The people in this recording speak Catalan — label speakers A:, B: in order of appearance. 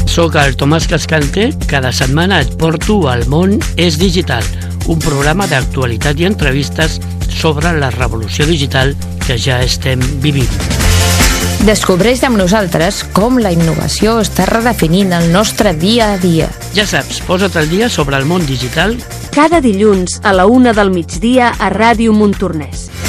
A: Soc el Tomàs Cascante. Cada setmana et porto al món és digital, un programa d'actualitat i entrevistes sobre la revolució digital que ja estem vivint.
B: Descobreix amb nosaltres com la innovació està redefinint el nostre dia a dia.
A: Ja saps, posa't al dia sobre el món digital
C: cada dilluns a la 1 del migdia a Ràdio Montornès.